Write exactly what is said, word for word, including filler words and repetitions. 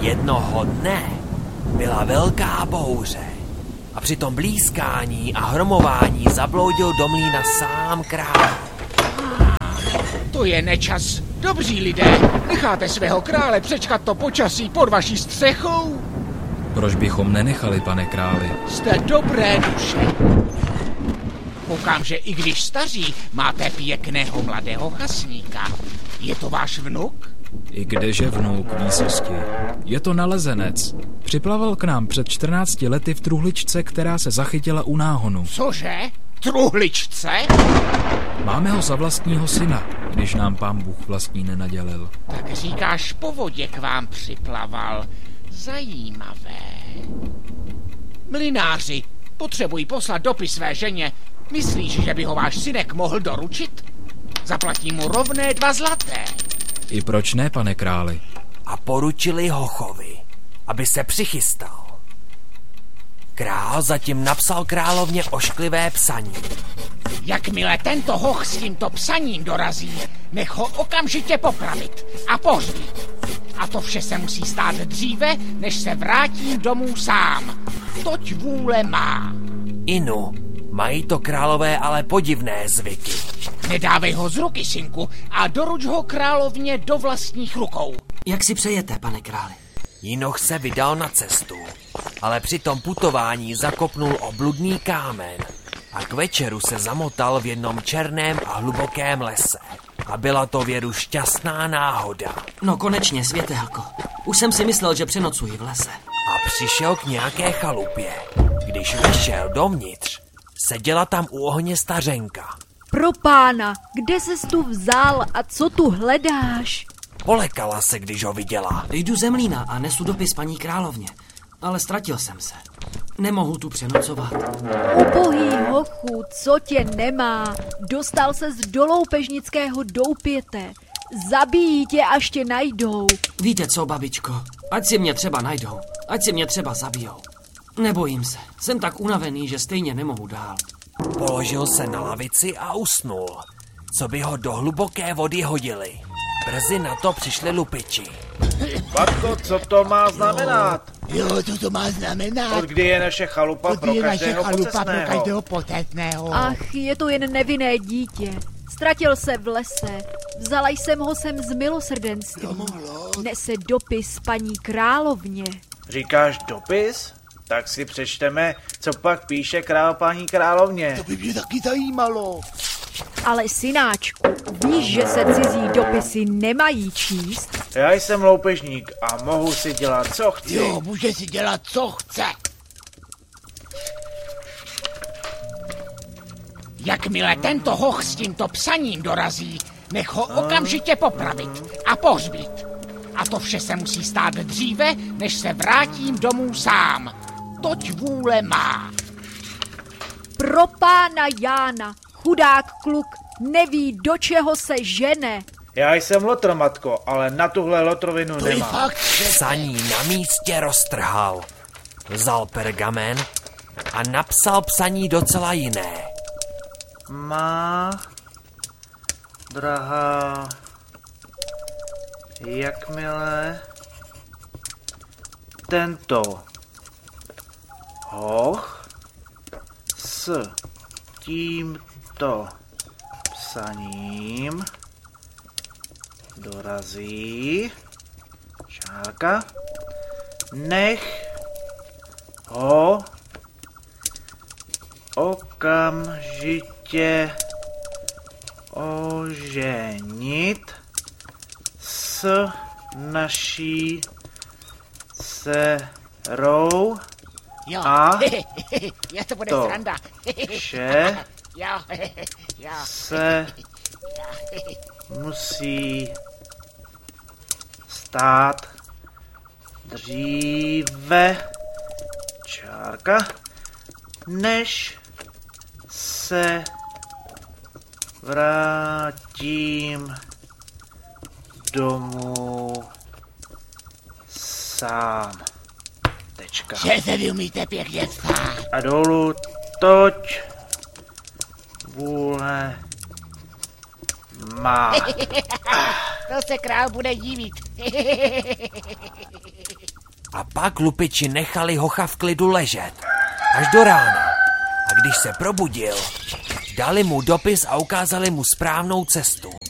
Jednoho dne byla velká bouře a při tom blízkání a hromování zabloudil do mlýna sám král. To je nečas. Dobří lidé, necháte svého krále přečkat to počasí pod vaší střechou? Proč bychom nenechali, pane králi? Jste dobré duše. Koukám, že i když staří, máte pěkného mladého chasníka. Je to váš vnuk? I kdeže vnuk, výsosti. Je to nalezenec. Připlaval k nám před čtrnácti lety v truhličce, která se zachytila u náhonu. Cože? Truhličce? Máme ho za vlastního syna, když nám pán Bůh vlastní nenadělil. Tak říkáš, po vodě k vám připlaval. Zajímavé. Mlynáři, potřebuji poslat dopis své ženě. Myslíš, že by ho váš synek mohl doručit? Zaplatím mu rovné dva zlaté. I proč ne, pane králi? A poručili hochovi, aby se přichystal. Král zatím napsal královně ošklivé psaní. Jakmile tento hoch s tímto psaním dorazí, nech ho okamžitě popravit a pohřbít. A to vše se musí stát dříve, než se vrátím domů sám. Toť vůle má. Inu, mají to králové ale podivné zvyky. Nedávej ho z ruky, synku, a doruč ho královně do vlastních rukou. Jak si přejete, pane králi? Jinoch se vydal na cestu, ale při tom putování zakopnul obludný kámen a k večeru se zamotal v jednom černém a hlubokém lese. A byla to věru šťastná náhoda. No konečně, světelko. Už jsem si myslel, že přenocuji v lese. A přišel k nějaké chalupě. Když vešel dovnitř, seděla tam u ohně stařenka. Pro pána, kde ses tu vzal a co tu hledáš? Polekala se, když ho viděla. Jdu ze mlýna a nesu dopis paní královně, ale ztratil jsem se. Nemohu tu přenocovat. Ubohý hochu, co tě nemá? Dostal ses do loupežnického doupěte. Zabijí tě, až tě najdou. Víte co, babičko? Ať si mě třeba najdou, ať si mě třeba zabijou. Nebojím se, jsem tak unavený, že stejně nemohu dál. Položil se na lavici a usnul, co by ho do hluboké vody hodili. Brzy na to přišli lupiči. Batko, co to má znamenat? Jo, co to má znamenat? Od kdy je naše chalupa Od pro je naše každého chalupa pocestného? pro každého pocestného. Ach, je to jen nevinné dítě. Ztratil se v lese. Vzala jsem ho sem z milosrdenství. Nese dopis paní královně. Říkáš dopis? Tak si přečteme, co pak píše král paní královně. To by mě taky zajímalo. Ale synáčku, víš, že se cizí dopisy nemají číst? Já jsem loupežník a mohu si dělat, co chci. Jo, může si dělat, co chce. Jakmile tento hoch s tímto psaním dorazí, nech ho okamžitě popravit a pohřbít. A to vše se musí stát dříve, než se vrátím domů sám. Toť vůle má. Pro pána Jána, chudák kluk, neví, do čeho se žene. Já jsem lotr, matko, ale na tuhle lotrovinu To je nemám. fakt, že... Psaní na místě roztrhal. Vzal pergamen a napsal psaní docela jiné. Má, drahá, jakmile tento hoch s tímto psaním dorazí, čárka, nech ho okamžitě oženit s naší dcerou. Jo, A já to bude to sranda. vše Jo, jo. se musí stát dříve, čárka, než se vrátím domů sám. Tečka. Že se vy umíte pěkně psát. A dolů toť vůle má. To se král bude divit. pak lupiči nechali hocha v klidu ležet. Až do rána. A když se probudil, dali mu dopis a ukázali mu správnou cestu.